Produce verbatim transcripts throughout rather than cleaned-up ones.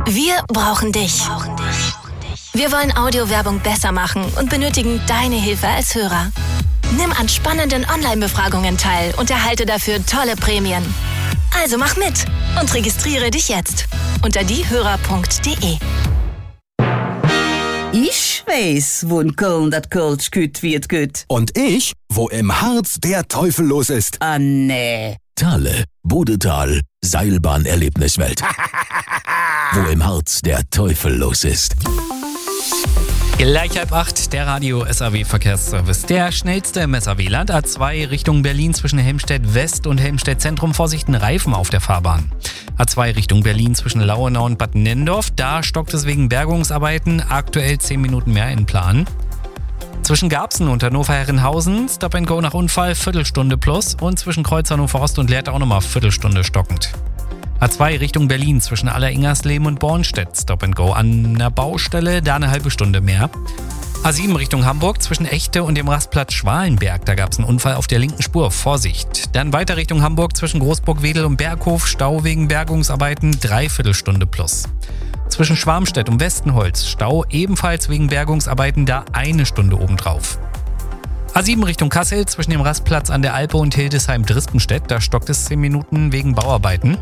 Wir brauchen dich. Wir wollen Audiowerbung besser machen und benötigen deine Hilfe als Hörer. Nimm an spannenden Online-Befragungen teil und erhalte dafür tolle Prämien. Also mach mit und registriere dich jetzt unter diehörer punkt de. Ich weiß, wo in Köln das Kölsch gut wird gut. Und ich, wo im Harz der Teufel los ist. Ah, nee. Thale, Bodetal, Seilbahnerlebniswelt. Wo im Harz der Teufel los ist. Gleich halb acht, der Radio-S A W-Verkehrsservice. Der schnellste im S A W-Land. A zwei Richtung Berlin zwischen Helmstedt West und Helmstedt Zentrum. Vorsicht, ein Reifen auf der Fahrbahn. A zwei Richtung Berlin zwischen Lauenau und Bad Nenndorf. Da stockt es wegen Bergungsarbeiten. Aktuell zehn Minuten mehr in Plan. Zwischen Garbsen und Hannover-Herrenhausen, Stop and Go nach Unfall, Viertelstunde plus. Und zwischen Kreuz Hannover Ost und Lehrte auch nochmal Viertelstunde stockend. A zwei Richtung Berlin zwischen Alleringersleben und Bornstedt, Stop and Go an der Baustelle, da eine halbe Stunde mehr. A sieben Richtung Hamburg zwischen Echte und dem Rastplatz Schwalenberg, da gab es einen Unfall auf der linken Spur, Vorsicht. Dann weiter Richtung Hamburg zwischen Großburg-Wedel und Berghof, Stau wegen Bergungsarbeiten, Dreiviertelstunde plus. Zwischen Schwarmstedt und Westenholz, Stau ebenfalls wegen Bergungsarbeiten, da eine Stunde obendrauf. A sieben Richtung Kassel zwischen dem Rastplatz an der Alpe und Hildesheim-Drispenstedt, da stockt es zehn Minuten wegen Bauarbeiten.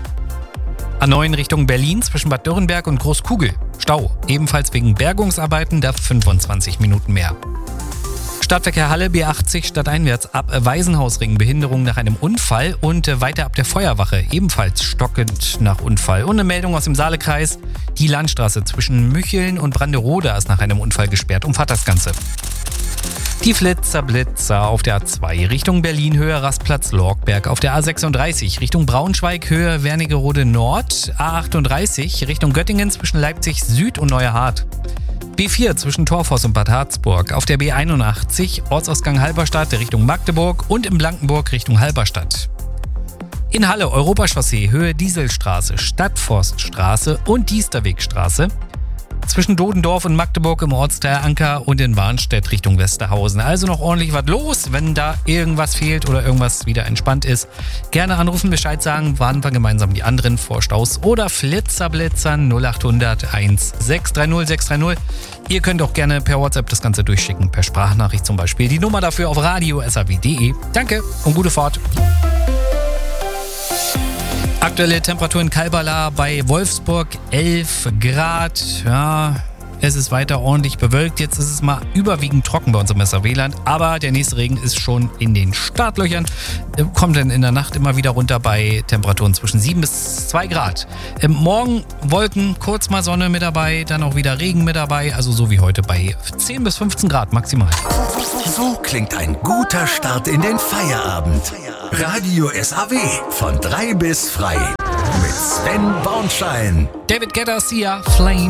A neun Richtung Berlin zwischen Bad Dürrenberg und Großkugel. Stau, ebenfalls wegen Bergungsarbeiten, da fünfundzwanzig Minuten mehr. Stadtverkehr Halle B achtzig stadteinwärts ab Waisenhausring, Behinderung nach einem Unfall und weiter ab der Feuerwache, ebenfalls stockend nach Unfall. Und eine Meldung aus dem Saalekreis, die Landstraße zwischen Mücheln und Branderode ist nach einem Unfall gesperrt. Umfahrt das Ganze. Die Flitzer Blitzer auf der A zwei Richtung Berlin Höhe Rastplatz Lorgberg, auf der A sechsunddreißig Richtung Braunschweig Höhe Wernigerode Nord, A achtunddreißig Richtung Göttingen zwischen Leipzig Süd und Neuerhardt. B vier zwischen Torfoss und Bad Harzburg, auf der B einundachtzig Ortsausgang Halberstadt Richtung Magdeburg und in Blankenburg Richtung Halberstadt. In Halle Europachaussee Höhe Dieselstraße, Stadtforststraße und Diesterwegstraße. Zwischen Dodendorf und Magdeburg im Ortsteil Anker und in Warnstedt Richtung Westerhausen. Also noch ordentlich was los, wenn da irgendwas fehlt oder irgendwas wieder entspannt ist. Gerne anrufen, Bescheid sagen, warten wir gemeinsam die anderen Vorstaus oder Flitzerblitzern null achthundert eins sechs drei null sechs drei null. Ihr könnt auch gerne per WhatsApp das Ganze durchschicken, per Sprachnachricht zum Beispiel. Die Nummer dafür auf radio punkt s a w punkt de. Danke und gute Fahrt. Aktuelle Temperatur in Kalbala bei Wolfsburg elf Grad. Ja, es ist weiter ordentlich bewölkt. Jetzt ist es mal überwiegend trocken bei uns im S A W-Land. Aber der nächste Regen ist schon in den Startlöchern. Kommt dann in der Nacht immer wieder runter bei Temperaturen zwischen sieben bis zwei Grad. Morgen Wolken, kurz mal Sonne mit dabei, dann auch wieder Regen mit dabei. Also so wie heute bei zehn bis fünfzehn Grad maximal. So klingt ein guter Start in den Feierabend. Radio S A W von drei bis frei. Mit Sven Bornschein. David Guetta, Sia, Flame.